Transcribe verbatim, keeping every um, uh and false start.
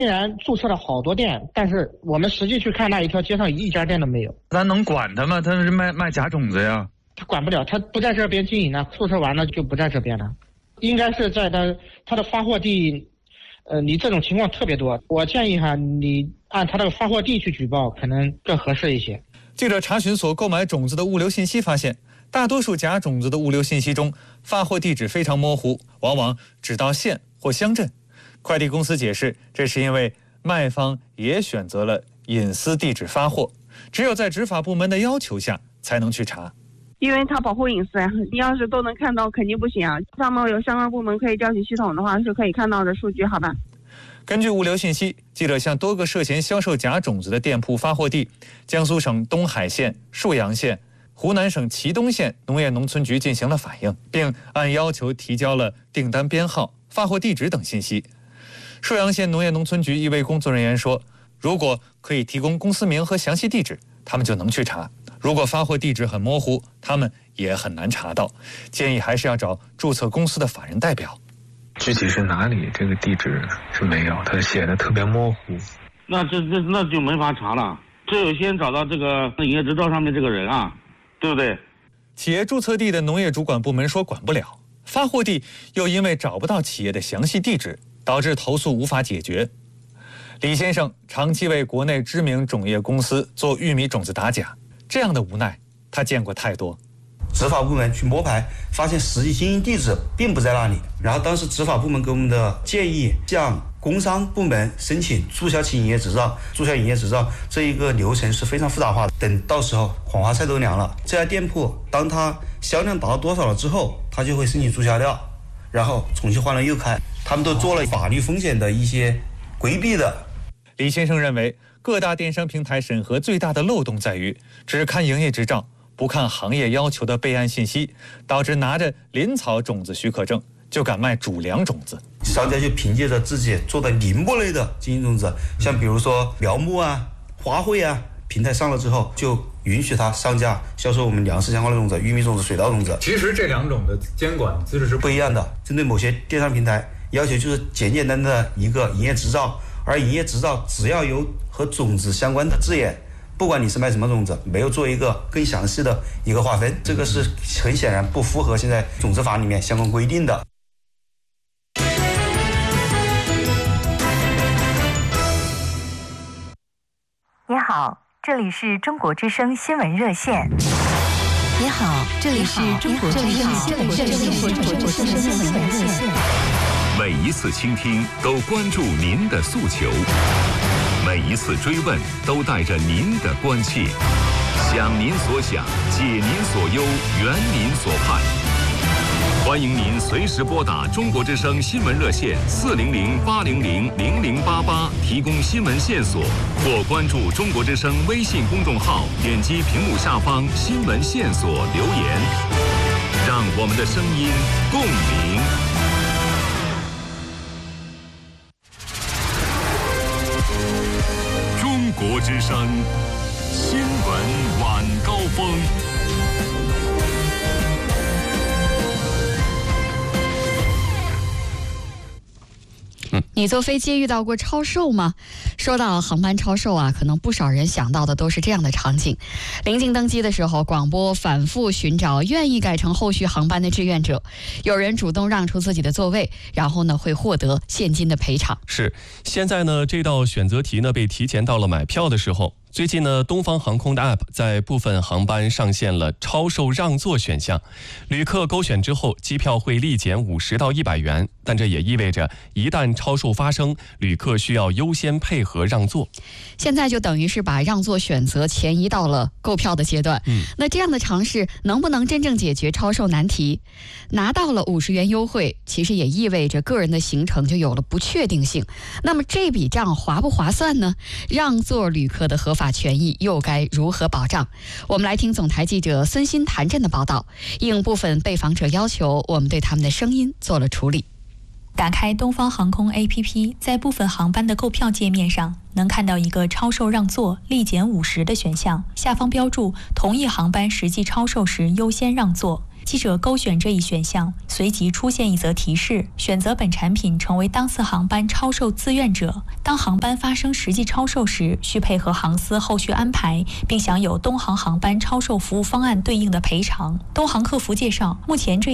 虽然注册了好多店，但是我们实际去看那一条街上一家店都没有。 咱能管他吗？他是卖卖假种子呀。 他管不了，他不在这边经营了，注册完了就不在这边了。应该是在他他的发货地，呃，你这种情况特别多。我建议哈，你按他的发货地去举报，可能更合适一些。 记者查询所购买种子的物流信息发现，大多数假种子的物流信息中，发货地址非常模糊，往往只到县或乡镇。快递公司解释，这是因为卖方也选择了隐私地址发货，只有在执法部门的要求下才能去查。 因为它保护隐私啊，你要是都能看到，肯定不行啊。上面有相关部门可以调取系统的话，是可以看到的数据，好吧？ 根据物流信息，记者向多个涉嫌销售假种子的店铺发货地江苏省东海县、沭阳县、湖南省祁东县农业农村局进行了反映，并按要求提交了订单编号、发货地址等信息。沭阳县农业农村局一位工作人员说，如果可以提供公司名和详细地址，他们就能去查；如果发货地址很模糊，他们也很难查到，建议还是要找注册公司的法人代表。 具体是哪里，这个地址是没有，它写的特别模糊。 那这这那就没法查了，只有先找到这个营业执照上面这个人啊，对不对？ 企业注册地的农业主管部门说管不了，发货地又因为找不到企业的详细地址，导致投诉无法解决。李先生长期为国内知名种业公司做玉米种子打假，这样的无奈他见过太多。 执法部门去摸排，发现实际经营地址并不在那里。然后当时执法部门给我们的建议，向工商部门申请注销其营业执照。注销营业执照这一个流程是非常复杂化的。等到时候黄花菜都凉了，这家店铺当它销量达到多少了之后，它就会申请注销掉，然后重新换了又开。他们都做了法律风险的一些规避的。 李先生认为，各大电商平台审核最大的漏洞在于只看营业执照，不看行业要求的备案信息，导致拿着林草种子许可证就敢卖主粮种子。 商家就凭借着自己做的林木类的经营种子，像比如说苗木啊、花卉啊，平台上了之后，就允许他上架销售我们粮食相关的种子，玉米种子、水稻种子。 其实这两种的监管资质是不一样的，针对某些电商平台要求就是简简单单的一个营业执照，而营业执照只要有和种子相关的字眼，不管你是卖什么种子，没有做一个更详细的一个划分，这个是很显然不符合现在种子法里面相关规定的。 你好，这里是中国之声新闻热线。 你好，这里是中国之声新闻热线。 每一次倾听都关注您的诉求，每一次追问都带着您的关切，想您所想，解您所忧，圆您所盼。欢迎您随时拨打中国之声新闻热线四零零八零零零零八八提供新闻线索，或关注中国之声微信公众号，点击屏幕下方新闻线索留言，让我们的声音共鸣。中国之声新闻晚高峰。 你坐飞机遇到过超售吗？说到航班超售啊，可能不少人想到的都是这样的场景：临近登机的时候，广播反复寻找愿意改成后续航班的志愿者，有人主动让出自己的座位，然后呢会获得现金的赔偿。 是，现在呢这道选择题呢被提前到了买票的时候。最近呢，东方航空的 App 在部分航班上线了超售让座选项，旅客勾选之后，机票会立减五十到一百元，但这也意味着一旦超售发生，旅客需要优先配合让座。 现在就等于是把让座选择前移到了购票的阶段。嗯，那这样的尝试能不能真正解决超售难题？拿到了五十元优惠，其实也意味着个人的行程就有了不确定性。那么这笔账划不划算呢？让座旅客的合法法权益又该如何保障？我们来听总台记者孙鑫谭震的报道。应部分被访者要求，我们对他们的声音做了处理。 打开东方航空 A P P， 在部分航班的购票界面上，能看到一个超售让座立减五十的选项，下方标注同一航班实际超售时优先让座。 记者勾选这一选项，随即出现一则提示：选择本产品成为当次航班超售自愿者，当航班发生实际超售时，需配合航司后续安排，并享有东航航班超售服务方案对应的赔偿。东航客服介绍，目前这